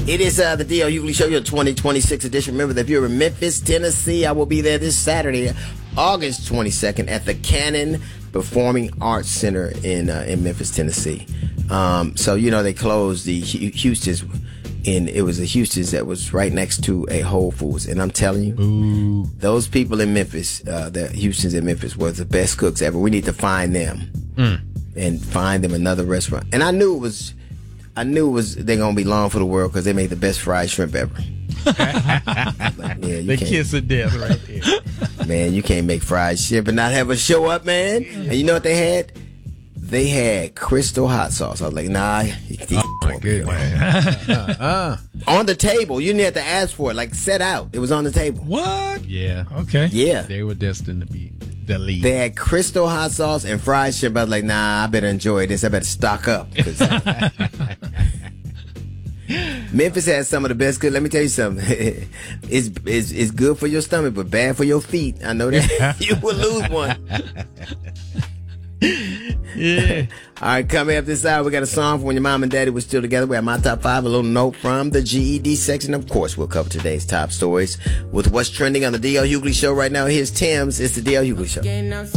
It is the D.L. Hughley Show, your 2026 edition. Remember that if you're in Memphis, Tennessee, I will be there this Saturday, August 22nd at the Cannon Performing Arts Center in Memphis, Tennessee. So, you know, they closed the Houston's, and it was a Houston's that was right next to a Whole Foods. And I'm telling you, those people in Memphis, the Houston's in Memphis, were the best cooks ever. We need to find them and find them another restaurant. And I knew it was they're gonna be long for the world because they made the best fried shrimp ever. The kiss of death right there. Man, you can't make fried shrimp and not have a show up, man. And you know what they had? They had Crystal hot sauce. I was like, nah. Oh my goodness. On the table. You didn't have to ask for it. Like, set out. It was on the table. What? Yeah. Okay. Yeah. They were destined to be the lead. They had Crystal hot sauce and fried shrimp. I was like, nah, I better enjoy this. I better stock up. Memphis has some of the best good. Let me tell you something. It's good for your stomach, but bad for your feet. I know that. You will lose one. Yeah. All right, coming up this hour, we got a song for when your mom and daddy were still together. We have my top 5, a little note from the GED section. Of course, we'll cover today's top stories with what's trending on the D.L. Hughley Show right now. Here's Tim's. It's the D.L. Hughley Show.